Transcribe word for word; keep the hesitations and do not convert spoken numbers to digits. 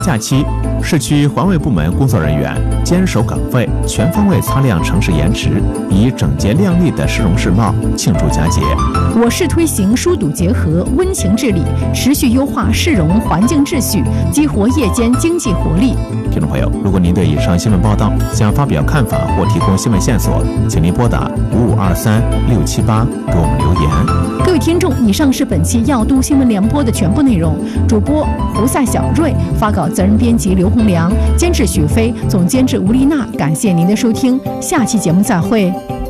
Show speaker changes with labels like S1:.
S1: 假期，市区环卫部门工作人员坚守岗位，全方位擦亮城市颜值，以整洁亮丽的市容市貌庆祝佳节。
S2: 我市推行疏堵结合、温情治理，持续优化市容环境秩序，激活夜间经济活力。
S1: 听众朋友，如果您对以上新闻报道想发表看法或提供新闻线索，请您拨打五五二三六七八给我们留言。
S2: 各位听众，以上是本期要都新闻联播的全部内容。主播胡赛小瑞，发稿责任编辑刘洪良，监制许飞，总监制吴丽娜。感谢您的收听，下期节目再会。